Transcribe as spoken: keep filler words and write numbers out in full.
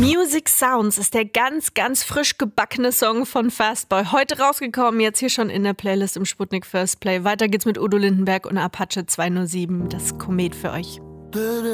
Music Sounds ist der ganz, ganz frisch gebackene Song von Fastboy. Heute rausgekommen, jetzt hier schon in der Playlist im Sputnik First Play. Weiter geht's mit Udo Lindenberg und Apache zwei null sieben, das Komet für euch.